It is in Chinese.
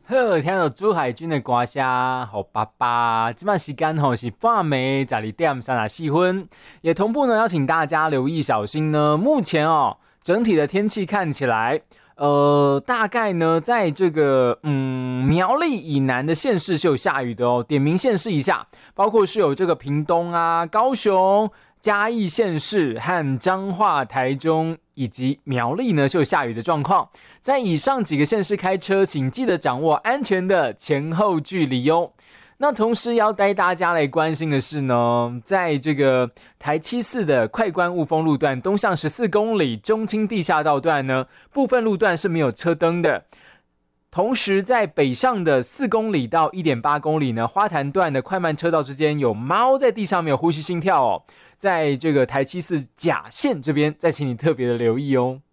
好，听到朱海军的歌声，好爸爸。这段时间是半暝12点34分，也同步呢邀请大家留意小心呢。目前整体的天气看起来，大概呢在这个苗栗以南的县市是有下雨的哦。点名县市一下，包括是有这个屏东啊、高雄、嘉义县市和彰化、台中以及苗栗呢是有下雨的状况。在以上几个县市开车，请记得掌握安全的前后距离哦。那同时要带大家来关心的是呢，在这个台74的快关雾峰路段东向14公里中清地下道段呢，部分路段是没有车灯的。同时在北上的4公里到 1.8 公里呢，花坛段的快慢车道之间有猫在地上没有呼吸心跳哦。在这个台74甲线这边，再请你特别的留意哦。